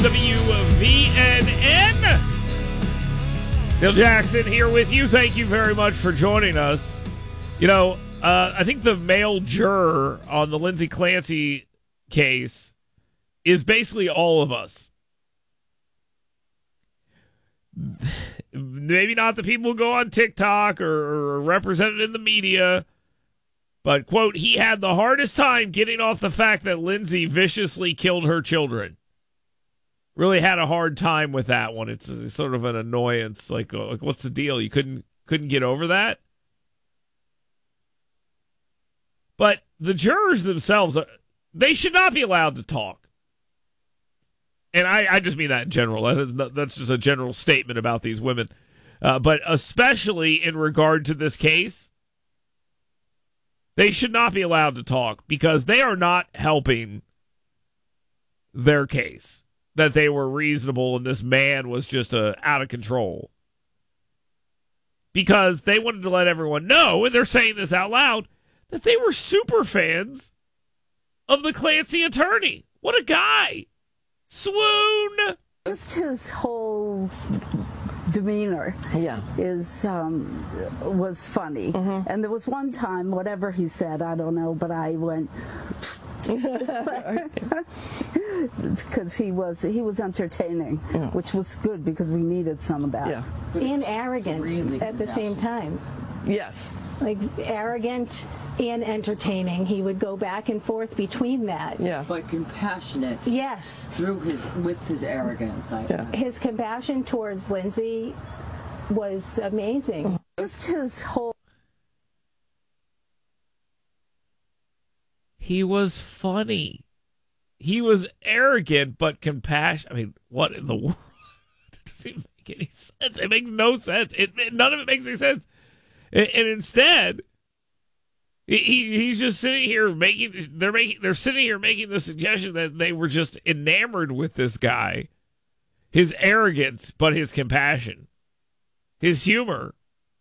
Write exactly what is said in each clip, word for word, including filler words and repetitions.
W V N N. Bill Jackson here with you. Thank you very much for joining us. You know, uh, I think the male juror on the Lindsay Clancy case is basically all of us. Maybe not the people who go on TikTok or, or represented in the media, but, quote, he had the hardest time getting off the fact that Lindsay viciously killed her children. Really had a hard time with that one. It's, it's sort of an annoyance. Like, like, what's the deal? You couldn't couldn't get over that? But the jurors themselves, they should not be allowed to talk. And I, I just mean that in general. That is, that's just a general statement about these women. Uh, but especially in regard to this case, they should not be allowed to talk because they are not helping their case. That they were reasonable and this man was just uh, out of control. Because they wanted to let everyone know, and they're saying this out loud, that they were super fans of the Clancy attorney. What a guy. Swoon. Just his whole demeanor yeah. is um, was funny. Mm-hmm. And there was one time, whatever he said, I don't know, but I went... because he was he was entertaining, yeah. which was good because we needed some of that. Yeah. And arrogant really at the same time. Yes. Like arrogant and entertaining. He would go back and forth between that. Yeah. But compassionate. Yes. Through his with his arrogance. I yeah. His compassion towards Lindsay was amazing. Just his whole. He was funny. He was arrogant but compassionate. I mean, what in the world? It doesn't even make any sense. It makes no sense. It, it none of it makes any sense. And, and instead, he he's just sitting here making. They're making. They're sitting here making the suggestion that they were just enamored with this guy, his arrogance, but his compassion, his humor.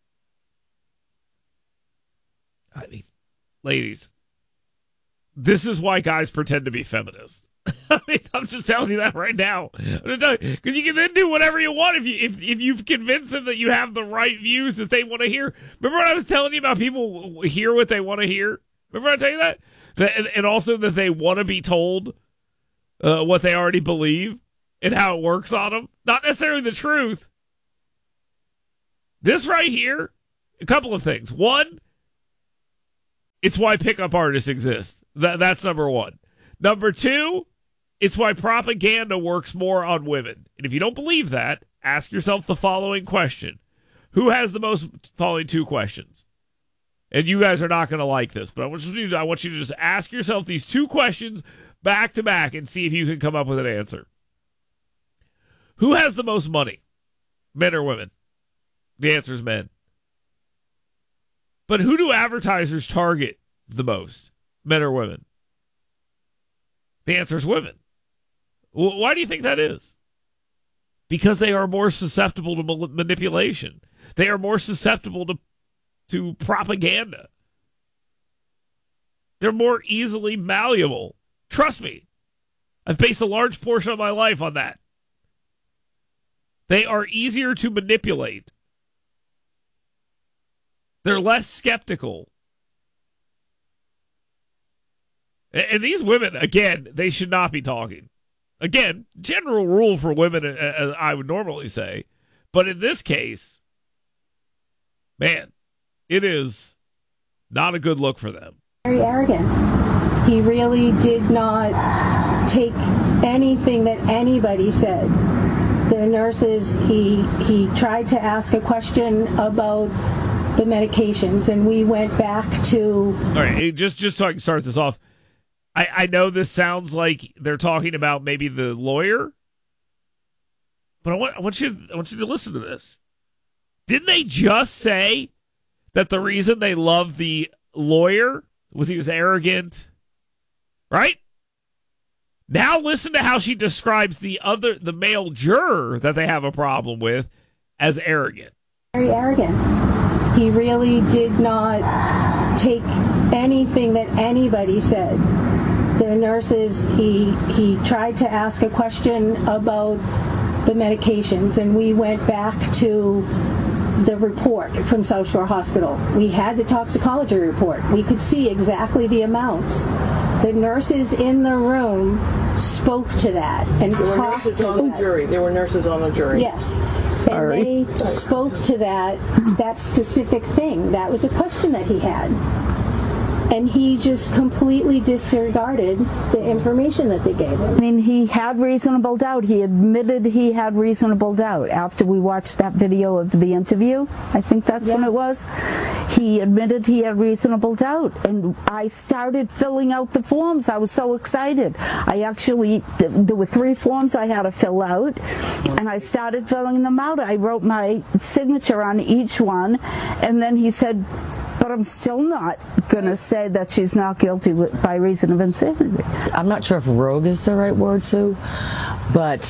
I mean, ladies. This is why guys pretend to be feminists. I mean, I'm just telling you that right now. Because you can then do whatever you want if you if if you've convinced them that you have the right views that they want to hear. Remember what I was telling you about people hear what they want to hear? Remember I tell you that? that and, and also that they want to be told uh, what they already believe and how it works on them. Not necessarily the truth. This right here, a couple of things. One, it's why pickup artists exist. That, that's number one. Number two, it's why propaganda works more on women. And if you don't believe that, ask yourself the following question. Who has the most following two questions? And you guys are not going to like this, but I want you to, I want you to just ask yourself these two questions back to back and see if you can come up with an answer. Who has the most money? Men or women? The answer is men. But who do advertisers target the most? Men or women? The answer is women. Why do you think that is? Because they are more susceptible to ma- manipulation. They are more susceptible to, to propaganda. They're more easily malleable. Trust me. I've based a large portion of my life on that. They are easier to manipulate. They're less skeptical. And these women, again, they should not be talking. Again, general rule for women, as I would normally say. But in this case, man, it is not a good look for them. Very arrogant. He really did not take anything that anybody said. The nurses, he he tried to ask a question about the medications, and we went back to... All right, just, just so I can start this off, I, I know this sounds like they're talking about maybe the lawyer, but I want, I want you I want you to listen to this. Didn't they just say that the reason they loved the lawyer was he was arrogant? Right? Now listen to how she describes the other the male juror that they have a problem with as arrogant. Very arrogant. He really did not take anything that anybody said. the nurses, he he tried to ask a question about the medications, and we went back to the report from South Shore Hospital. We had the toxicology report. We could see exactly the amounts. The nurses in the room spoke to that and There were talked nurses to on that. the jury. There were nurses on the jury. Yes. Sorry. And they spoke to that that specific thing. That was a question that he had. And he just completely disregarded the information that they gave him. I mean, he had reasonable doubt. He admitted he had reasonable doubt after we watched that video of the interview. I think that's when Yeah. it was. He admitted he had reasonable doubt. And I started filling out the forms. I was so excited. I actually, th- there were three forms I had to fill out, and I started filling them out. I wrote my signature on each one, and then he said, but I'm still not going to say that she's not guilty with, by reason of insanity. I'm not sure if rogue is the right word, Sue, but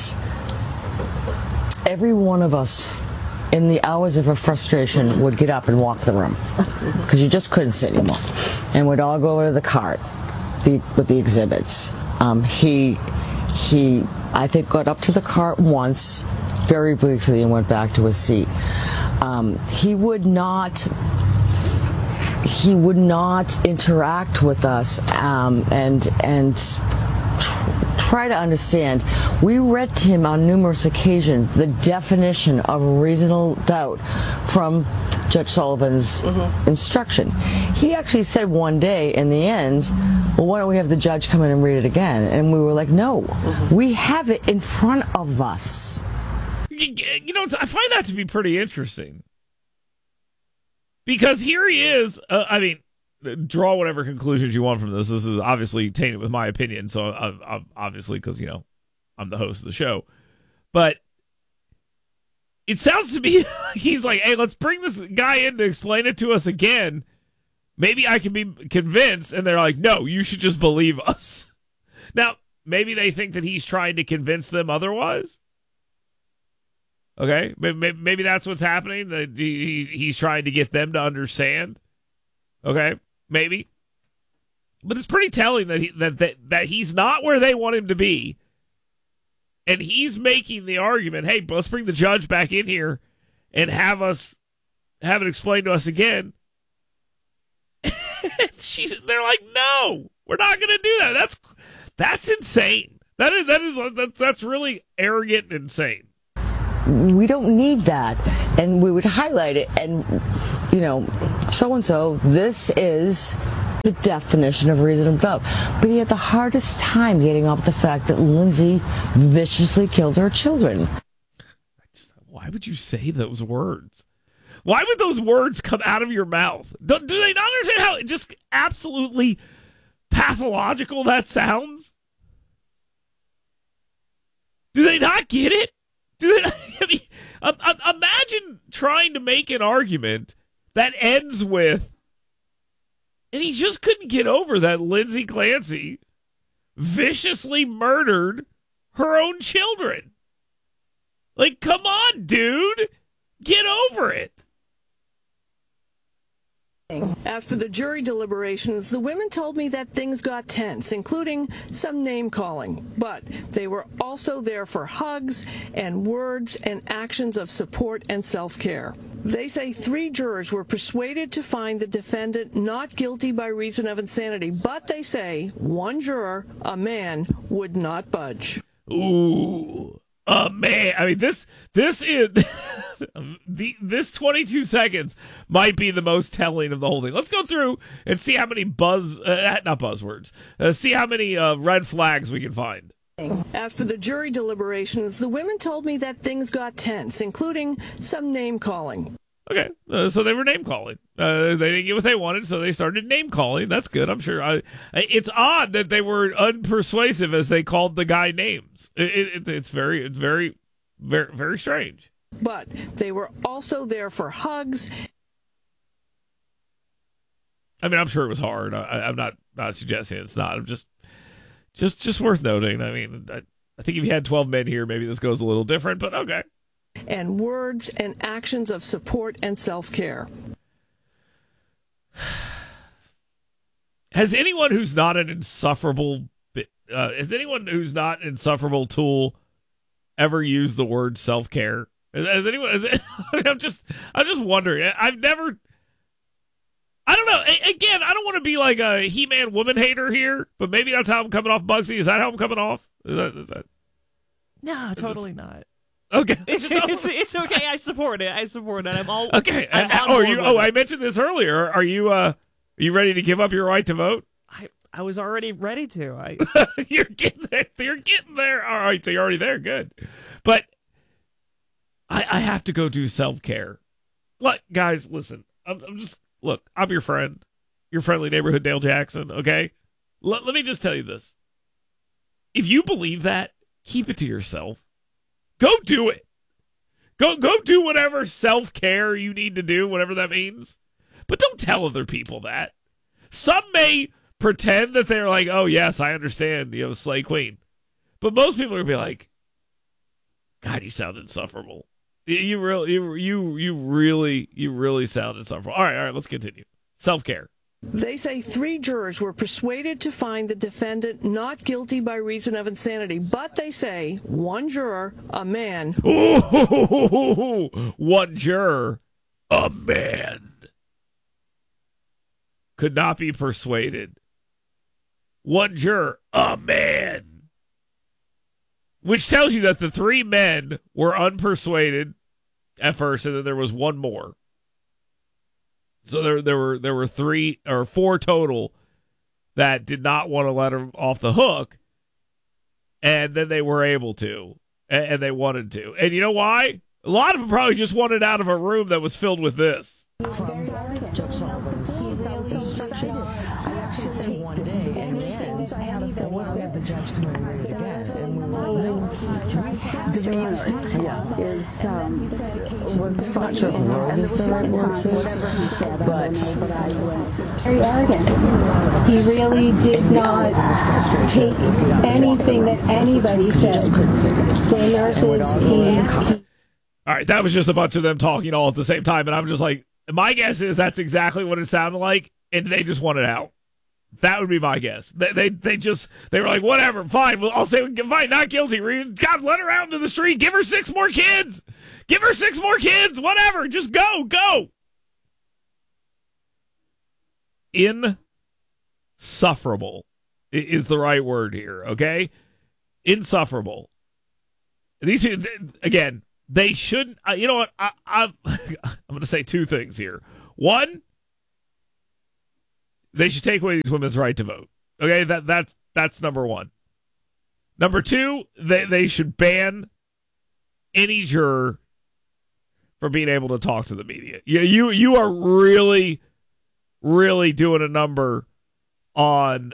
every one of us in the hours of her frustration would get up and walk the room because you just couldn't sit anymore, and we'd all go over to the cart the, with the exhibits. Um, he, he, I think, got up to the cart once, very briefly, and went back to his seat. Um, he would not... He would not interact with us um, and and tr- try to understand. We read to him on numerous occasions the definition of reasonable doubt from Judge Sullivan's mm-hmm. instruction. He actually said one day in the end, well, why don't we have the judge come in and read it again? And we were like, no, mm-hmm. we have it in front of us. You know, I find that to be pretty interesting. Because here he is, uh, I mean, draw whatever conclusions you want from this. This is obviously tainted with my opinion, so I, I, obviously, because, you know, I'm the host of the show. But it sounds to me he's like, hey, let's bring this guy in to explain it to us again. Maybe I can be convinced. And they're like, no, you should just believe us. Now, maybe they think that he's trying to convince them otherwise. Okay, maybe that's what's happening. That he's trying to get them to understand. Okay, maybe, but it's pretty telling that he, that, that that he's not where they want him to be, and he's making the argument, "Hey, let's bring the judge back in here and have us have it explained to us again." She's, they're like, "No, we're not going to do that. That's that's insane. That is that is that, that's really arrogant and insane." We don't need that. And we would highlight it and, you know, so-and-so, this is the definition of reasonable doubt. But he had the hardest time getting off the fact that Lindsay viciously killed her children. Why would you say those words? Why would those words come out of your mouth? Do, do they not understand how just absolutely pathological that sounds? Do they not get it? Do they not, I mean, um, um, imagine trying to make an argument that ends with, and he just couldn't get over that Lindsay Clancy viciously murdered her own children. Like, come on, dude. Get over it. As for the jury deliberations, the women told me that things got tense, including some name-calling. But they were also there for hugs and words and actions of support and self-care. They say three jurors were persuaded to find the defendant not guilty by reason of insanity, but they say one juror, a man, would not budge. Ooh. Uh, man, I mean, this this is the this twenty-two seconds might be the most telling of the whole thing. Let's go through and see how many buzz, uh, not buzzwords, uh, see how many uh, red flags we can find. As for the jury deliberations, the women told me that things got tense, including some name-calling. Okay, uh, so they were name-calling. Uh, they didn't get what they wanted, so they started name-calling. That's good, I'm sure. I, it's odd that they were unpersuasive as they called the guy names. It, it, it's very, it's very, very, very strange. But they were also there for hugs. I mean, I'm sure it was hard. I, I'm not, not suggesting it's not. I'm just, just, just worth noting. I mean, I, I think if you had twelve men here, maybe this goes a little different, but okay. And words and actions of support and self-care. Has anyone who's not an insufferable Uh, has anyone who's not insufferable tool ever used the word self-care? Has, has anyone? Has it, I'm just, I'm just wondering. I've never. I don't know. A- again, I don't want to be like a He-Man woman hater here, but maybe that's how I'm coming off, Bugsy. Is that how I'm coming off? Is that? Is that No, totally not. okay. It's, it's it's okay. I support it. I support it. I'm all Okay. I'm And- on oh, board you, with oh, it. I mentioned this earlier. Are you? Uh, are you ready to give up your right to vote? I I was already ready to. I You're getting there. You're getting there. All right, so you're already there. Good. But I, I have to go do self-care. Look, guys, listen. I'm, I'm just look. I'm your friend, your friendly neighborhood Dale Jackson. Okay. Let, let me just tell you this. If you believe that, keep it to yourself. Go do it. Go go do whatever self-care you need to do, whatever that means. But don't tell other people that. Some may pretend that they're like, oh, yes, I understand, you know, Slay Queen. But most people are going to be like, God, you sound insufferable. You, you, really, you, you, you really, you really sound insufferable. All right, all right, let's continue. Self-care. They say three jurors were persuaded to find the defendant not guilty by reason of insanity, but they say one juror, a man. Ooh, one juror, a man, could not be persuaded. One juror, a man. Which tells you that the three men were unpersuaded at first, and then there was one more. So there, there were there were three or four total that did not want to let him off the hook, and then they were able to, and, and they wanted to. And you know why? A lot of them probably just wanted out of a room that was filled with this. is um, was fun. Rogue is the right word to it, but Very arrogant. He really did not take anything that anybody said. The nurses, he, he All right, that was just a bunch of them talking all at the same time, and I'm just like, my guess is that's exactly what it sounded like, and they just wanted out. That would be my guess. They they, they just they were like, whatever, fine. Well, I'll say fine, not guilty. God, let her out into the street. Give her six more kids. Give her six more kids. Whatever. Just go, go. Insufferable is the right word here. Okay, insufferable. These people, again, they shouldn't. Uh, you know what? I, I, I'm going to say two things here. One, they should take away these women's right to vote. Okay, that that's that's number one. Number two, they they should ban any juror from being able to talk to the media. You you you are really, really doing a number on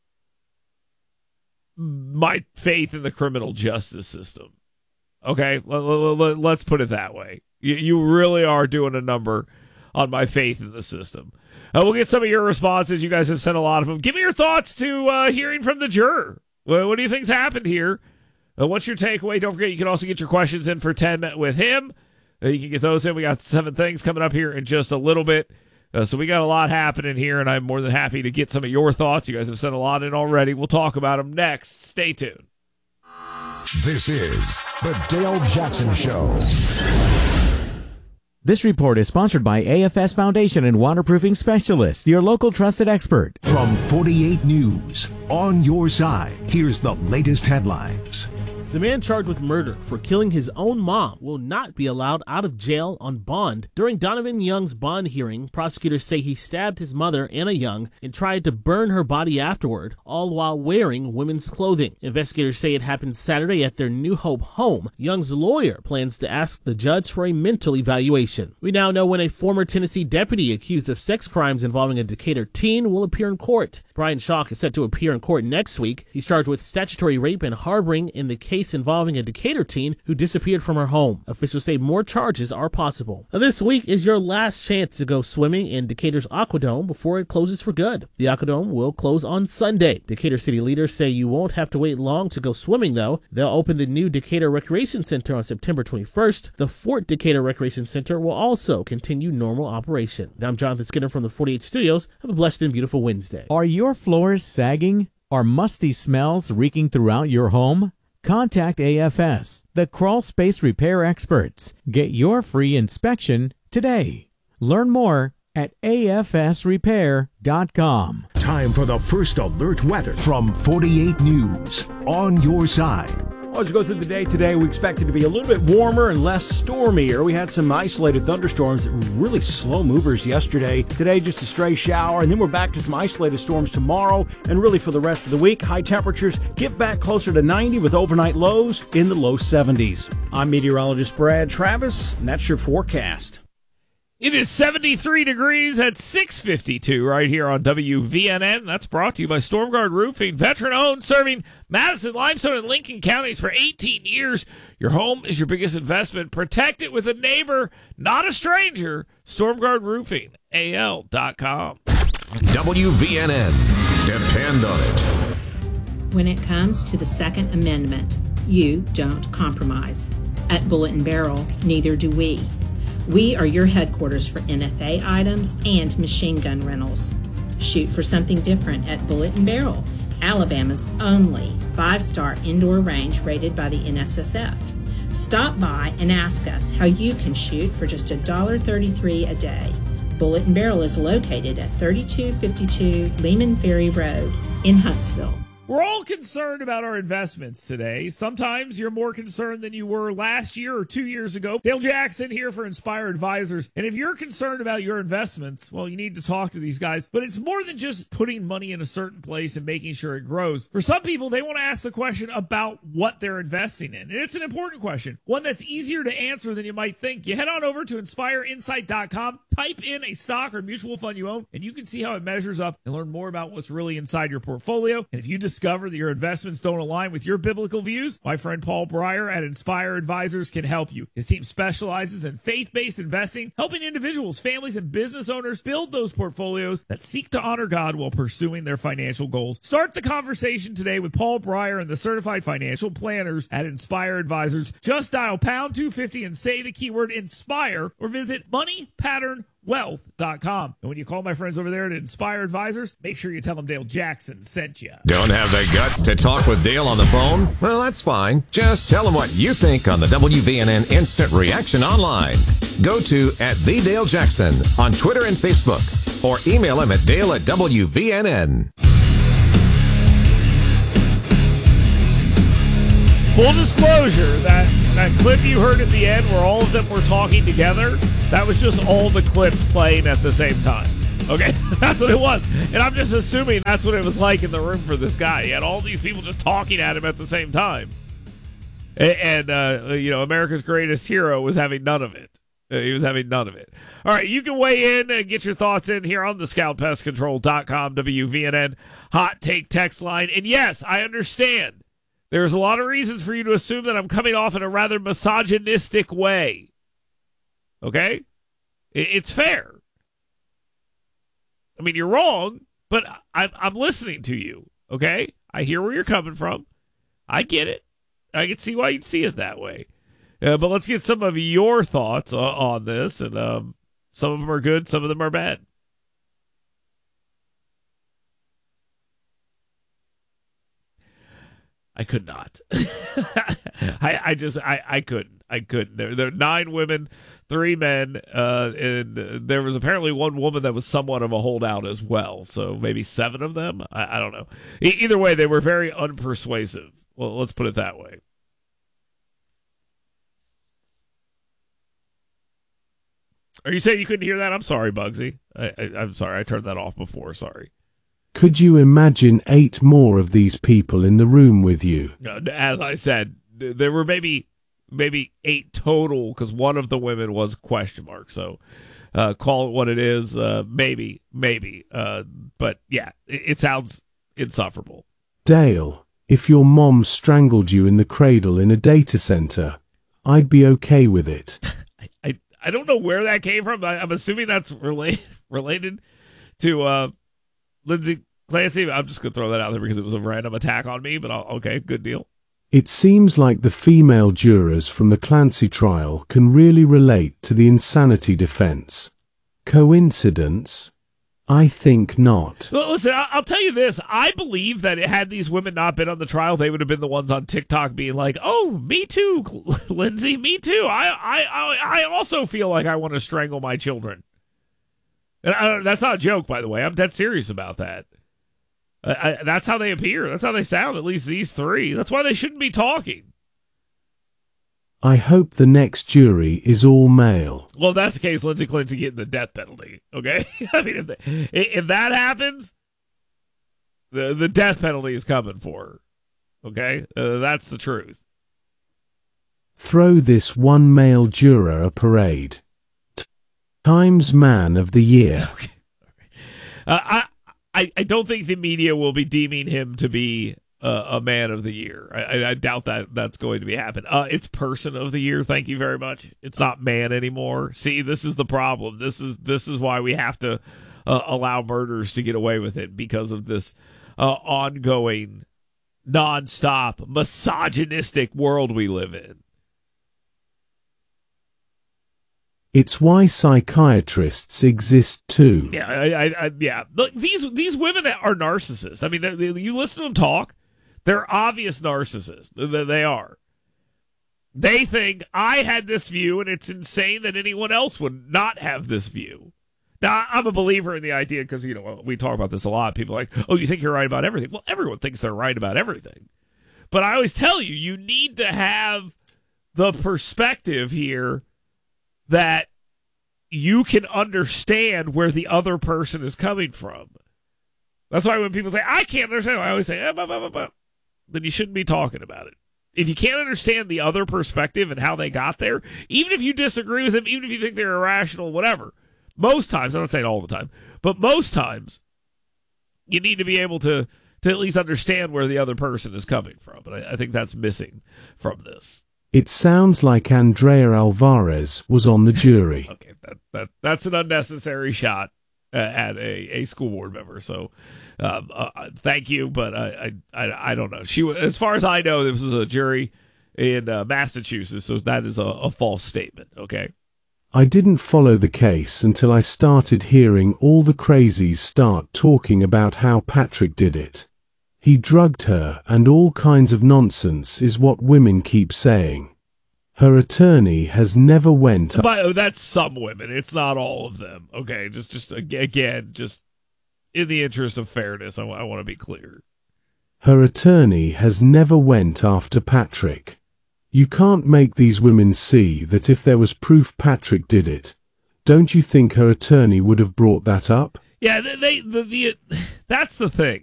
my faith in the criminal justice system. Okay, let, let, let's put it that way. You, you really are doing a number on my faith in the system. Uh, we'll get some of your responses. You guys have sent a lot of them. Give me your thoughts to uh, hearing from the juror. Well, what do you think's happened here? Uh, what's your takeaway? Don't forget, you can also get your questions in for ten with him. Uh, you can get those in. We got seven things coming up here in just a little bit. Uh, so we got a lot happening here, and I'm more than happy to get some of your thoughts. You guys have sent a lot in already. We'll talk about them next. Stay tuned. This is the Dale Jackson Show. This report is sponsored by A F S Foundation and Waterproofing Specialists, your local trusted expert. From forty-eight News, on your side, here's the latest headlines. The man charged with murder for killing his own mom will not be allowed out of jail on bond. During Donovan Young's bond hearing, prosecutors say he stabbed his mother, Anna Young, and tried to burn her body afterward, all while wearing women's clothing. Investigators say it happened Saturday at their New Hope home. Young's lawyer plans to ask the judge for a mental evaluation. We now know when a former Tennessee deputy accused of sex crimes involving a Decatur teen will appear in court. Brian Schock is set to appear in court next week. He's charged with statutory rape and harboring in the case involving a Decatur teen who disappeared from her home. Officials say more charges are possible. Now, this week is your last chance to go swimming in Decatur's Aquadome before it closes for good. The Aquadome will close on Sunday. Decatur city leaders say you won't have to wait long to go swimming, though. They'll open the new Decatur Recreation Center on September twenty-first. The Fort Decatur Recreation Center will also continue normal operation. Now, I'm Jonathan Skinner from the forty-eight Studios. Have a blessed and beautiful Wednesday. Are your floors sagging? Are musty smells reeking throughout your home? Contact A F S, the crawl space repair experts. Get your free inspection today. Learn more at A F S repair dot com. Time for the first alert weather from forty-eight News. On your side. As we go through the day today, we expect it to be a little bit warmer and less stormier. We had some isolated thunderstorms that were really slow movers yesterday. Today, just a stray shower, and then we're back to some isolated storms tomorrow. And really for the rest of the week, high temperatures get back closer to ninety with overnight lows in the low seventies. I'm meteorologist Brad Travis, and that's your forecast. It is seventy-three degrees at six fifty-two right here on W V N N. That's brought to you by Stormguard Roofing, veteran-owned, serving Madison, Limestone, and Lincoln counties for eighteen years. Your home is your biggest investment. Protect it with a neighbor, not a stranger. Stormguard Roofing, A L dot com. W V N N. Depend on it. When it comes to the Second Amendment, you don't compromise. At Bullet and Barrel, neither do we. We are your headquarters for N F A items and machine gun rentals. Shoot for something different at Bullet and Barrel, Alabama's only five-star indoor range rated by the N S S F. Stop by and ask us how you can shoot for just one dollar thirty-three a day. Bullet and Barrel is located at thirty-two fifty-two Lehman Ferry Road in Huntsville. We're all concerned about our investments today. Sometimes you're more concerned than you were last year or two years ago. Dale Jackson here for Inspire Advisors. And if you're concerned about your investments, well, you need to talk to these guys. But it's more than just putting money in a certain place and making sure it grows. For some people, they want to ask the question about what they're investing in. And it's an important question, one that's easier to answer than you might think. You head on over to inspire insight dot com, type in a stock or mutual fund you own, and you can see how it measures up and learn more about what's really inside your portfolio. And if you discover that your investments don't align with your biblical views, my friend Paul Breyer at Inspire Advisors can help you. His team specializes in faith-based investing, helping individuals, families, and business owners build those portfolios that seek to honor God while pursuing their financial goals. Start the conversation today with Paul Breyer and the certified financial planners at Inspire Advisors. Just dial pound two fifty and say the keyword INSPIRE or visit money pattern wealth dot com. And when you call my friends over there at Inspire Advisors, make sure you tell them Dale Jackson sent you. Don't have the guts to talk with Dale on the phone? Well, that's fine. Just tell him what you think on the W V N N Instant Reaction Online. Go to at the Dale Jackson on Twitter and Facebook, or email him at Dale at W V N N. Full disclosure, that, that clip you heard at the end where all of them were talking together, that was just all the clips playing at the same time. Okay? That's what it was. And I'm just assuming that's what it was like in the room for this guy. He had all these people just talking at him at the same time. And, uh, you know, America's Greatest Hero was having none of it. Uh, he was having none of it. All right, you can weigh in and get your thoughts in here on the scout pest control dot com W V N N Hot Take text line. And yes, I understand. There's a lot of reasons for you to assume that I'm coming off in a rather misogynistic way. Okay? It's fair. I mean, you're wrong, but I'm, I'm listening to you. Okay? I hear where you're coming from. I get it. I can see why you'd see it that way. Uh, but let's get some of your thoughts uh, on this. And um, some of them are good, some of them are bad. I could not. I, I just, I, I couldn't. I couldn't. There, there are nine women, three men, uh, and there was apparently one woman that was somewhat of a holdout as well. So maybe seven of them. I, I don't know. E- either way, they were very unpersuasive. Well, let's put it that way. Are you saying you couldn't hear that? I'm sorry, Bugsy. I, I, I'm sorry. I turned that off before. Sorry. Could you imagine eight more of these people in the room with you? As I said, there were maybe maybe eight total because one of the women was question mark. So uh, call it what it is. Uh, maybe, maybe. Uh, but yeah, it, it sounds insufferable. Dale, if your mom strangled you in the cradle in a data center, I'd be okay with it. I, I, I don't know where that came from. I, I'm assuming that's related related to uh, Lindsay Clancy. I'm just going to throw that out there because it was a random attack on me, but I'll, okay, good deal. It seems like the female jurors from the Clancy trial can really relate to the insanity defense. Coincidence? I think not. Well, listen, I- I'll tell you this. I believe that had these women not been on the trial, they would have been the ones on TikTok being like, oh, me too, Lindsay, me too. I, I, I, I also feel like I want to strangle my children. And I, that's not a joke, by the way. I'm dead serious about that. I, I, that's how they appear. That's how they sound, at least these three. That's why they shouldn't be talking. I hope the next jury is all male. Well, if that's the case, Lindsay Clinton getting the death penalty, okay? I mean, if, the, if that happens, the, the death penalty is coming for her, okay? Uh, that's the truth. Throw this one male juror a parade. T- Times Man of the Year. Okay. Uh, I, I I don't think the media will be deeming him to be uh, a man of the year. I, I, I doubt that that's going to be happening. Uh, it's person of the year. Thank you very much. It's not man anymore. See, this is the problem. This is this is why we have to uh, allow murders to get away with it, because of this uh, ongoing, nonstop, misogynistic world we live in. It's why psychiatrists exist too. Yeah, I, I, I, yeah. Look, these these women are narcissists. I mean, they, they, you listen to them talk; they're obvious narcissists. They, they are. They think I had this view, and it's insane that anyone else would not have this view. Now, I'm a believer in the idea because you know we talk about this a lot. People are like, "Oh, you think you're right about everything?" Well, everyone thinks they're right about everything, but I always tell you, you need to have the perspective here that you can understand where the other person is coming from. That's why when people say, I can't understand, I always say, eh, bah, bah, bah, bah. Then you shouldn't be talking about it. If you can't understand the other perspective and how they got there, even if you disagree with them, even if you think they're irrational, whatever, most times, I'm not saying all the time, but most times, you need to be able to, to at least understand where the other person is coming from. And I, I think that's missing from this. It sounds like Andrea Alvarez was on the jury. Okay, that, that that's an unnecessary shot uh, at a, a school board member. So, um, uh, thank you, but I, I I don't know. She, as far as I know, this was a jury in uh, Massachusetts, so that is a, a false statement. Okay. I didn't follow the case until I started hearing all the crazies start talking about how Patrick did it. He drugged her, and all kinds of nonsense is what women keep saying. Her attorney has never went... But oh, that's some women. It's not all of them. Okay, just, just again, just in the interest of fairness, I, I want to be clear. Her attorney has never went after Patrick. You can't make these women see that if there was proof Patrick did it. Don't you think her attorney would have brought that up? Yeah, they, they the, the that's the thing.